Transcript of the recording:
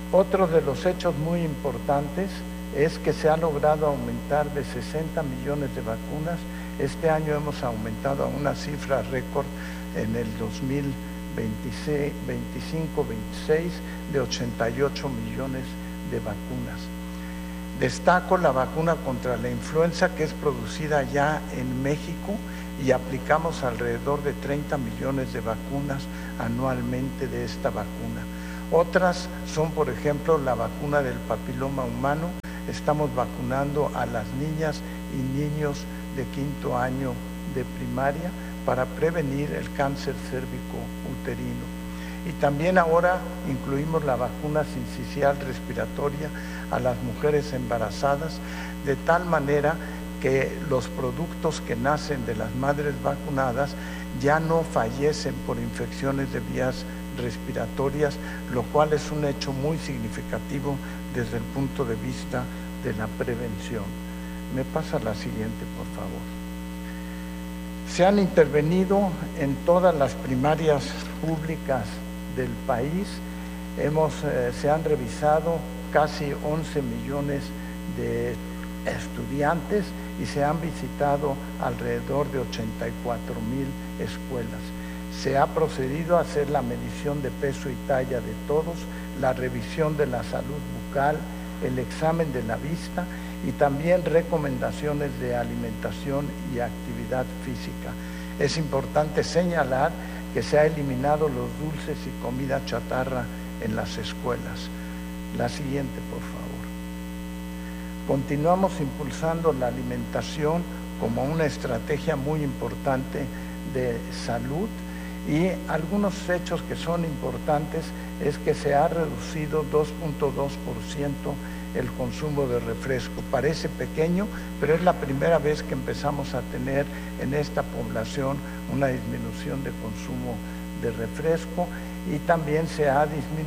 Otro de los hechos muy importantes es que se ha logrado aumentar de 60 millones de vacunas. Este año hemos aumentado a una cifra récord en el 2025-26 de 88 millones de vacunas. Destaco la vacuna contra la influenza, que es producida ya en México, y aplicamos alrededor de 30 millones de vacunas anualmente de esta vacuna. Otras son, por ejemplo, la vacuna del papiloma humano. Estamos vacunando a las niñas y niños de 5º año de primaria para prevenir el cáncer cérvico-uterino. Y también ahora incluimos la vacuna sincicial respiratoria a las mujeres embarazadas, de tal manera que los productos que nacen de las madres vacunadas ya no fallecen por infecciones de vías respiratorias, lo cual es un hecho muy significativo desde el punto de vista de la prevención. Me pasa la siguiente, por favor. Se han intervenido en todas las primarias públicas del país. Se han revisado casi 11 millones de estudiantes y se han visitado alrededor de 84,000 escuelas. Se ha procedido a hacer la medición de peso y talla de todos, la revisión de la salud bucal, el examen de la vista y también recomendaciones de alimentación y actividad física. Es importante señalar que se ha eliminado los dulces y comida chatarra en las escuelas. La siguiente, por favor. Continuamos impulsando la alimentación como una estrategia muy importante de salud, y algunos hechos que son importantes es que se ha reducido 2.2% el consumo de refresco. Parece pequeño, pero es la primera vez que empezamos a tener en esta población una disminución de consumo de refresco, y también se ha disminuido